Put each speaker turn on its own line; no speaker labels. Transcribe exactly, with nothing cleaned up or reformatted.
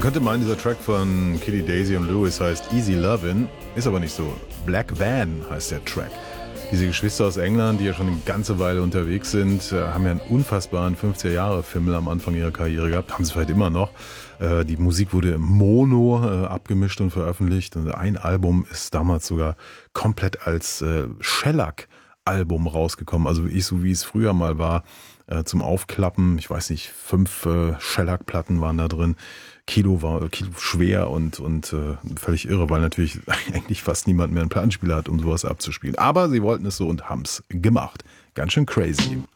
könnte meinen, dieser Track von Kitty, Daisy und Lewis heißt Easy Lovin', ist aber nicht so. Black Van heißt der Track. Diese Geschwister aus England, die ja schon eine ganze Weile unterwegs sind, haben ja einen unfassbaren fünfziger-Jahre-Fimmel am Anfang ihrer Karriere gehabt, haben sie vielleicht immer noch. Die Musik wurde im Mono abgemischt und veröffentlicht und ein Album ist damals sogar komplett als Shellac-Album rausgekommen, also ich, so wie es früher mal war, zum Aufklappen. Ich weiß nicht, fünf Shellac-Platten waren da drin. Kilo war Kilo schwer und, und äh, völlig irre, weil natürlich eigentlich fast niemand mehr einen Plattenspieler hat, um sowas abzuspielen. Aber sie wollten es so und haben es gemacht. Ganz schön crazy.